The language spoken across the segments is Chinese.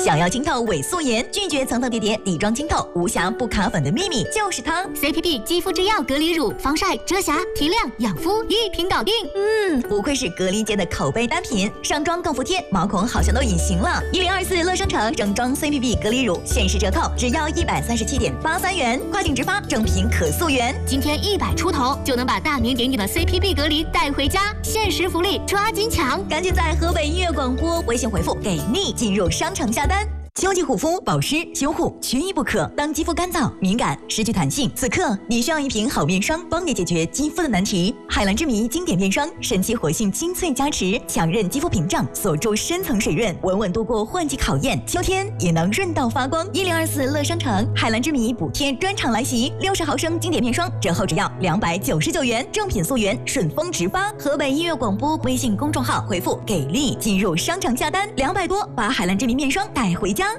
想要清透伪素颜，拒绝层层叠叠底妆清透，无瑕不卡粉的秘密就是它。 CPB 肌肤之钥隔离乳，防晒、遮瑕、提亮、养肤一瓶搞定。 不愧是隔离界的口碑单品，上妆更服帖，毛孔好像都隐形了。1024乐商城整装 CPB 隔离乳限时折扣，只要137.83元，跨境直发，正品可溯源。 今天100出头就能把大名鼎鼎的 CPB 隔离带回家，限时福利抓紧抢！ 赶紧在河北音乐广播微信回复给力进入商城下单。秋季护肤、保湿、修护缺一不可。当肌肤干燥、敏感、失去弹性，此刻你需要一瓶好面霜，帮你解决肌肤的难题。海蓝之谜经典面霜，神奇活性精粹加持，强韧肌肤屏障，锁住深层水润，稳稳度过换季考验。秋天也能润到发光。1024乐商城海蓝之谜补贴专场来袭，60毫升经典面霜折后只要299元，正品溯源，顺丰直发。河北音乐广播微信公众号回复给力进入商城下单，200多把海蓝之谜面霜带回家。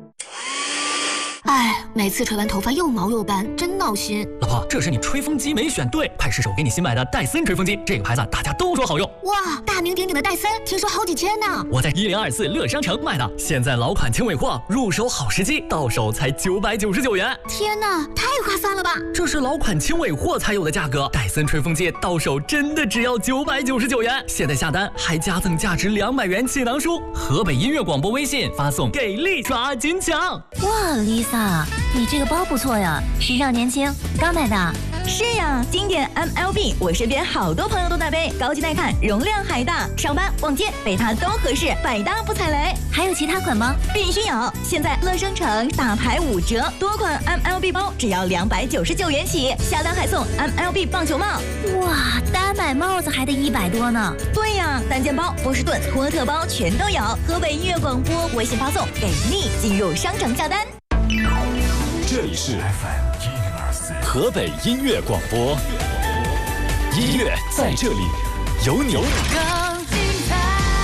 哎，每次吹完头发又毛又斑，真闹心。 老婆，这是你吹风机没选对，派失手给你新买的戴森吹风机，这个牌子大家都说好用。 哇，大名鼎鼎的戴森，听说好几千呢。 我在1024乐商城买的，现在老款轻尾货，入手好时机，到手才999元。 天哪，太划算了吧！ 这是老款轻尾货才有的价格，戴森吹风机到手真的只要999元。现在下单还加赠价值200元气囊书。河北音乐广播微信发送给力抓紧抢。 哇，Lisa，你这个包不错呀，时尚年轻，刚买的。 是呀，经典 MLB， 我身边好多朋友都在背，高级耐看，容量还大，上班逛街背它都合适，百搭不踩雷。 还有其他款吗？ 必须有！现在乐商城大牌5折，多款 MLB 包只要299元起，下单还送 MLB 棒球帽。 哇，单买帽子还得100多呢。 对呀，单肩包、波士顿、托特包全都有。河北音乐广播微信发送给力进入商城下单。 这里是 FM 104河北音乐广播，音乐在这里，有你。 更精彩。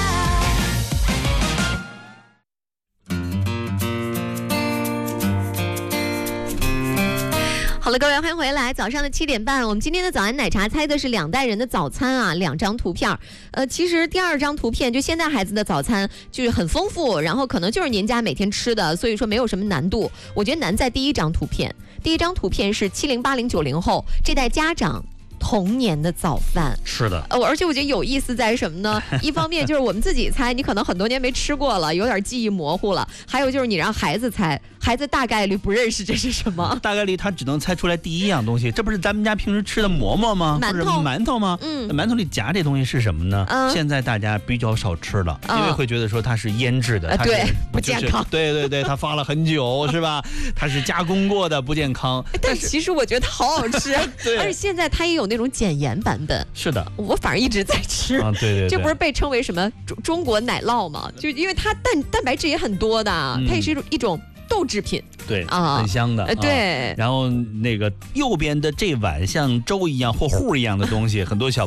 好了，各位欢迎回来。早上的7点半，我们今天的早安奶茶猜的是2代人的早餐啊，2张图片。其实第2张图片就现在孩子的早餐就是很丰富，然后可能就是您家每天吃的，所以说没有什么难度。我觉得难在第1张图片。第1张图片是70、80、90后这代家长童年的早饭。 是的， 而且我觉得有意思在什么呢？一方面就是我们自己猜，你可能很多年没吃过了，有点记忆模糊了；还有就是你让孩子猜，孩子大概率不认识这是什么， 大概率他只能猜出来第1样东西，这不是咱们家平时吃的馍馍吗？馒头吗？馒头里夹这东西是什么呢？现在大家比较少吃了，因为会觉得说它是腌制的， 对，不健康。 对，它发了很久是吧？它是加工过的，不健康。 但其实我觉得它好好吃，而且现在它也有那种减盐版本。 是的， 我反而一直在吃。 对， 这不是被称为什么中国奶酪吗？就因为它蛋白质也很多的，它也是一种豆制品。 对啊，很香的。 对， 然后那个右边的这碗像粥一样或糊一样的东西，很多小